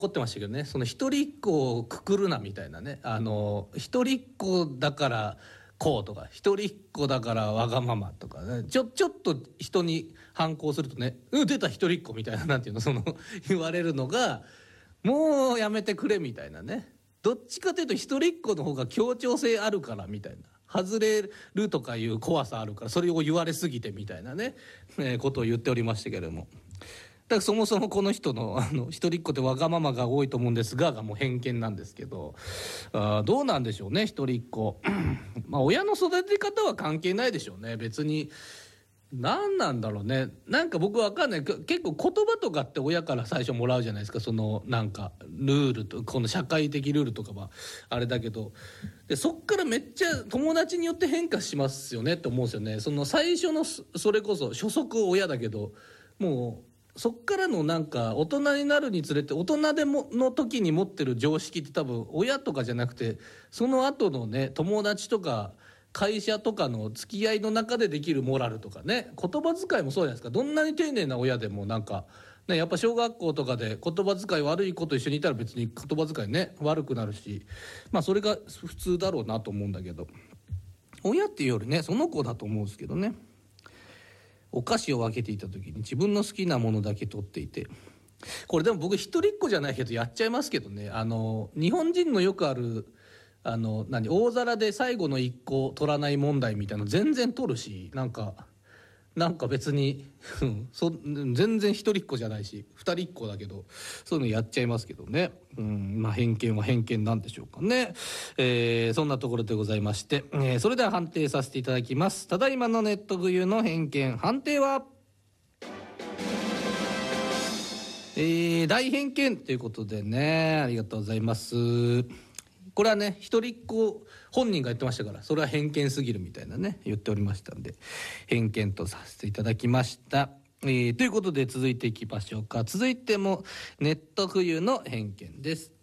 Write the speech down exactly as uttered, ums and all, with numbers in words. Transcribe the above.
怒ってましたけどね、その一人っ子をくくるなみたいなね、あの一人っ子だからこうとか、一人っ子だからわがままとかね、ちょちょっと人に反抗するとね、うん出た一人っ子みたいな、なんていうの、その言われるのがもうやめてくれみたいなね。どっちかというと一人っ子の方が協調性あるからみたいな、外れるとかいう怖さあるから、それを言われすぎてみたいなね、えー、ことを言っておりましたけれども、だからそもそもこの人のあの一人っ子でわがままが多いと思うんですががもう偏見なんですけど、あどうなんでしょうね一人っ子まあ親の育て方は関係ないでしょうね。別に何なんだろうね。なんか僕わかんない、結構言葉とかって親から最初もらうじゃないですか。そのなんかルールとこの社会的ルールとかはあれだけど、でそっからめっちゃ友達によって変化しますよねって思うんですよね。その最初のそれこそ初速親だけど、もうそっからのなんか大人になるにつれて大人でもの時に持ってる常識って多分親とかじゃなくて、その後のね友達とか会社とかの付き合いの中でできるモラルとかね、言葉遣いもそうじゃないですか。どんなに丁寧な親でもなんかね、やっぱ小学校とかで言葉遣い悪い子と一緒にいたら別に言葉遣いね悪くなるし、まあそれが普通だろうなと思うんだけど、親っていうよりねその子だと思うんですけどね。お菓子を分けていた時に自分の好きなものだけ取っていて、これでも僕一人っ子じゃないけどやっちゃいますけどね。あの日本人のよくあるあの何大皿で最後の一個取らない問題みたいなの全然取るし、なんかなんか別にそ全然一人っ子じゃないし二人っ子だけどそういうのやっちゃいますけどね。うん、まあ偏見は偏見なんでしょうかね。えー、そんなところでございまして、えー、それでは判定させていただきます。ただいまのネット冬の偏見、判定はえー、大偏見ということでね、ありがとうございます。これはね一人っ子本人が言ってましたから、それは偏見すぎるみたいなね言っておりましたんで、偏見とさせていただきました。えー、ということで続いていきましょうか。続いてもネット冬の偏見です。